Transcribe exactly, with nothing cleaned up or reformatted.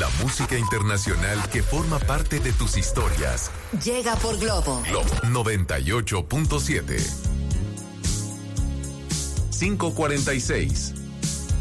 La música internacional que forma parte de tus historias. Llega por Globo. Globo noventa y ocho punto siete. cinco cuarenta y seis.